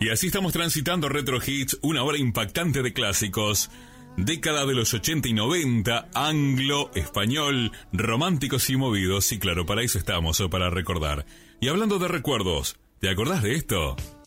Y así estamos transitando Retro Hits, una hora impactante de clásicos. Década de los 80 y 90, anglo, español, románticos y movidos. Y claro, para eso estamos, o para recordar. Y hablando de recuerdos, ¿te acordás de esto?